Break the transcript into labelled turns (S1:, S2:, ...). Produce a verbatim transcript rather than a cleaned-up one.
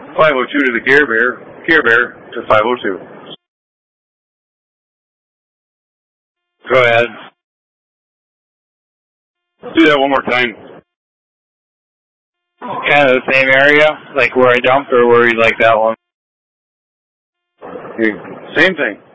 S1: five oh two to the Care Bear, Care Bear to five oh two.
S2: Go ahead.
S1: Do that one more time.
S2: Kind of the same area, like where I dumped, or where you like that one?
S1: Same thing.